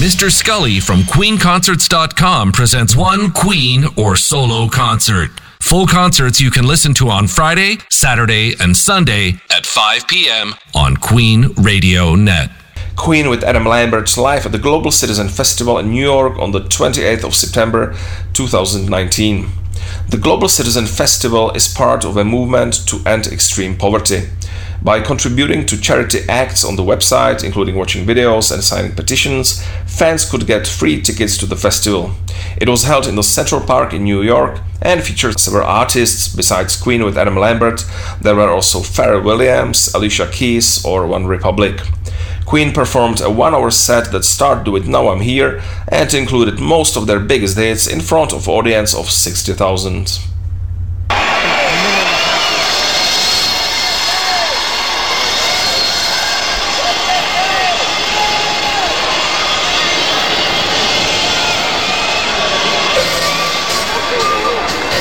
Mr. Scully from QueenConcerts.com presents one Queen or solo concert. Full concerts you can listen to on Friday, Saturday, and Sunday at 5 p.m. on Queen Radio Net. Queen with Adam Lambert live at the Global Citizen Festival in New York on the 28th of September 2019. The Global Citizen Festival is part of a movement to end extreme poverty. By contributing to charity acts on the website, including watching videos and signing petitions, fans could get free tickets to the festival. It was held in the Central Park in New York and featured several artists. Besides Queen with Adam Lambert, there were also Pharrell Williams, Alicia Keys or OneRepublic. Queen performed a 1-hour set that started with Now I'm Here and included most of their biggest hits in front of an audience of 60,000.